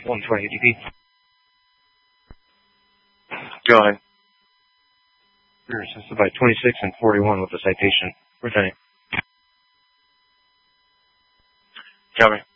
120 ADP. Go ahead. Rear assisted by 26 and 41 with the citation. Returning. Copy.